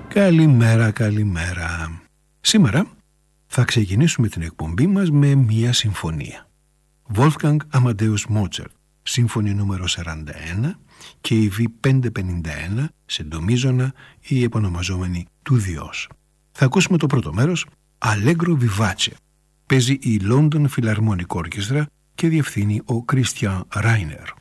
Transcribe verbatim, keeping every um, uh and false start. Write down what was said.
Καλημέρα, καλημέρα. Σήμερα θα ξεκινήσουμε την εκπομπή μας με μία συμφωνία. Wolfgang Amadeus Mozart, σύμφωνη νούμερο σαράντα ένα και η βι πεντακόσια πενήντα ένα, συντομίζωνα ή επωνομαζόμενη του Διός. Θα ακούσουμε το πρώτο μέρος, Allegro Vivace. Παίζει η London Philharmonic Orchestra και διευθύνει ο Christian Reiner.